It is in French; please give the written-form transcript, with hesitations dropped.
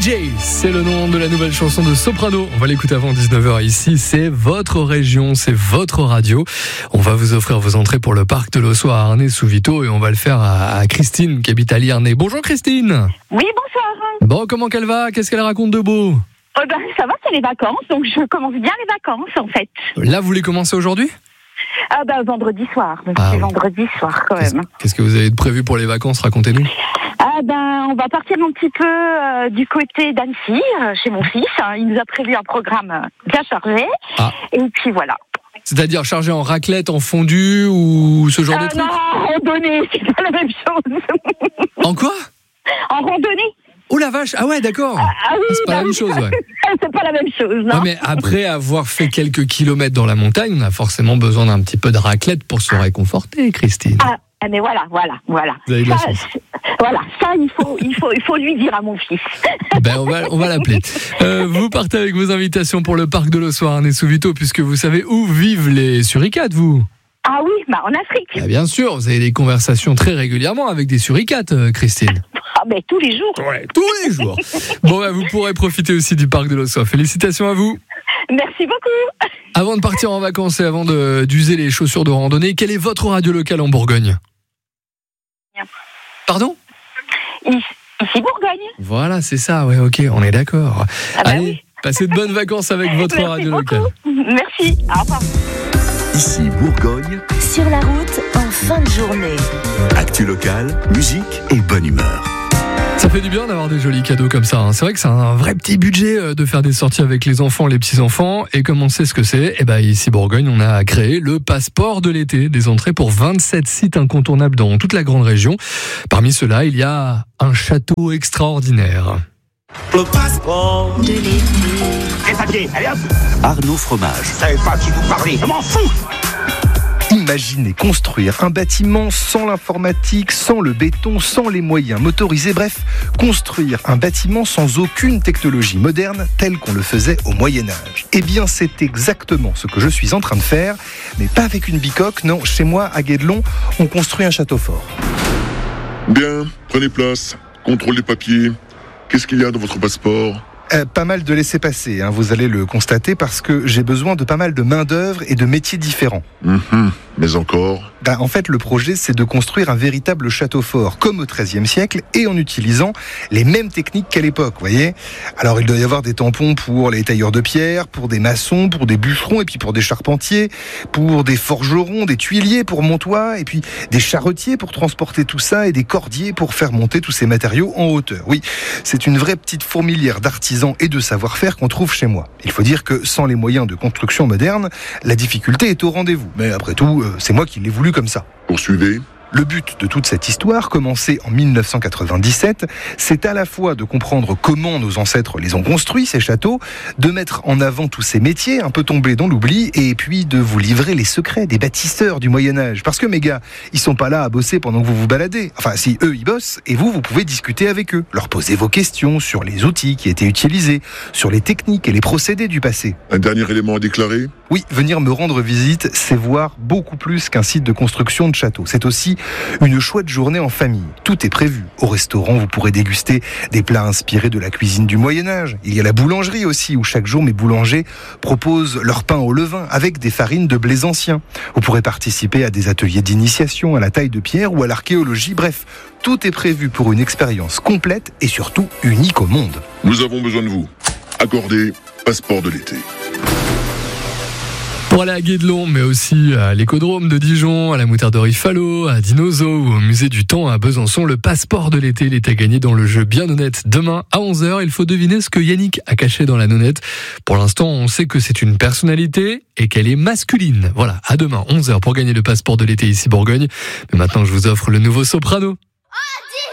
DJ, c'est le nom de la nouvelle chanson de Soprano. On va l'écouter avant 19h ici. C'est votre région, c'est votre radio. On va vous offrir vos entrées pour le parc de l'Ossau à Arnay-sous-Vito et on va le faire à Christine qui habite à Liernay. Bonjour Christine. Oui, bonsoir. Bon, comment qu'elle va? Qu'est-ce qu'elle raconte de beau? Ça va, c'est les vacances, donc je commence bien les vacances en fait. Là, vous les commencez aujourd'hui? Vendredi soir. Donc c'est oui. Vendredi soir quand même. Qu'est-ce que vous avez de prévu pour les vacances? Racontez-nous. On va partir un petit peu du côté d'Annecy, chez mon fils. Il nous a prévu un programme bien chargé. Et puis voilà. C'est-à-dire chargé en raclette, en fondue ou ce genre de truc? Non, en randonnée, c'est pas la même chose. En quoi? En randonnée. Oh la vache, ah ouais, d'accord. Oui, c'est pas la même chose, ouais. C'est pas la même chose, non. Ouais, mais après avoir fait quelques kilomètres dans la montagne, on a forcément besoin d'un petit peu de raclette pour se réconforter, Christine. Mais voilà. Vous avez de la chance. Voilà, ça il faut lui dire à mon fils. On va l'appeler. Vous partez avec vos invitations pour le parc de l'Ossau à Arnay-sous-Vito, puisque vous savez où vivent les suricates, vous? Ah oui, en Afrique. Bien sûr, vous avez des conversations très régulièrement avec des suricates, Christine. Tous les jours. Ouais, tous les jours. Bon, vous pourrez profiter aussi du parc de l'Ossau. Félicitations à vous. Merci beaucoup. Avant de partir en vacances et avant d'user les chaussures de randonnée, quelle est votre radio locale en Bourgogne? Pardon? Ici Bourgogne. Voilà, c'est ça, ouais, ok, on est d'accord. Allez, oui. Passez de bonnes vacances avec votre radio locale. Merci, au revoir. Ici Bourgogne, sur la route en fin de journée. actu locale, musique et bonne humeur. Ça fait du bien d'avoir des jolis cadeaux comme ça. C'est vrai que c'est un vrai petit budget de faire des sorties avec les enfants, les petits-enfants. Et comme on sait ce que c'est, ici Bourgogne, on a créé le passeport de l'été. Des entrées pour 27 sites incontournables dans toute la grande région. Parmi ceux-là, il y a un château extraordinaire. Le passeport De l'été. Les papiers, allez hop. Arnaud Fromage. Je savais pas qui vous parlez, je m'en fous. Imaginez construire un bâtiment sans l'informatique, sans le béton, sans les moyens motorisés, bref, construire un bâtiment sans aucune technologie moderne telle qu'on le faisait au Moyen-Âge. Eh bien, c'est exactement ce que je suis en train de faire, mais pas avec une bicoque, non, chez moi, à Guédelon, on construit un château fort. Bien, prenez place, contrôle les papiers. Qu'est-ce qu'il y a dans votre passeport ? Pas mal de laissez-passer, vous allez le constater, parce que j'ai besoin de pas mal de main-d'œuvre et de métiers différents. Mais encore ? En fait, le projet, c'est de construire un véritable château fort, comme au XIIIe siècle, et en utilisant les mêmes techniques qu'à l'époque, voyez. Alors, il doit y avoir des tampons pour les tailleurs de pierre, pour des maçons, pour des bûcherons, et puis pour des charpentiers, pour des forgerons, des tuiliers pour Montois, et puis des charretiers pour transporter tout ça, et des cordiers pour faire monter tous ces matériaux en hauteur. Oui, c'est une vraie petite fourmilière d'artisans et de savoir-faire qu'on trouve chez moi. Il faut dire que sans les moyens de construction moderne, la difficulté est au rendez-vous. Mais après tout, c'est moi qui l'ai voulu comme ça. Poursuivez. Le but de toute cette histoire, commencée en 1997, c'est à la fois de comprendre comment nos ancêtres les ont construits, ces châteaux, de mettre en avant tous ces métiers un peu tombés dans l'oubli, et puis de vous livrer les secrets des bâtisseurs du Moyen-Âge. Parce que mes gars, ils sont pas là à bosser pendant que vous vous baladez. Enfin, si eux, ils bossent, et vous pouvez discuter avec eux, leur poser vos questions sur les outils qui étaient utilisés, sur les techniques et les procédés du passé. Un dernier élément à déclarer ? Oui, venir me rendre visite, c'est voir beaucoup plus qu'un site de construction de château. C'est aussi une chouette journée en famille. Tout est prévu. Au restaurant, vous pourrez déguster des plats inspirés de la cuisine du Moyen-Âge. Il y a la boulangerie aussi, où chaque jour mes boulangers proposent leur pain au levain avec des farines de blés anciens. Vous pourrez participer à des ateliers d'initiation à la taille de pierre ou à l'archéologie. Bref, tout est prévu pour une expérience complète et surtout unique au monde. Nous avons besoin de vous. Accordez passeport de l'été. Pour aller à Guédelon, mais aussi à l'écodrome de Dijon, à la moutarderie Fallot, à Dinozo ou au musée du temps à Besançon, le passeport de l'été, il est à gagner dans le jeu Bien Honnête. Demain à 11h, il faut deviner ce que Yannick a caché dans la nonnette. Pour l'instant, on sait que c'est une personnalité et qu'elle est masculine. Voilà, à demain 11h pour gagner le passeport de l'été ici Bourgogne. Mais maintenant, je vous offre le nouveau Soprano.